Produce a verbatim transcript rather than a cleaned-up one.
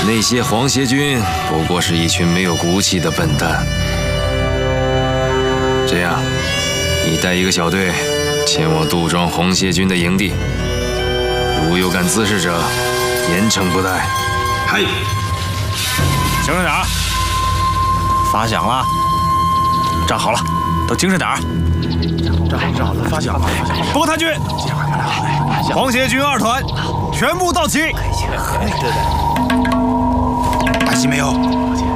那些皇协军不过是一群没有骨气的笨蛋。这样，你带一个小队前往杜庄皇协军的营地，如有敢滋事者，严惩不贷。 嗨， 精神点儿！发响了，站好了，都精神点儿！ 站好，站好了，发响了，发响了！ 波探军，皇协军二团全部到齐。 打齐没有？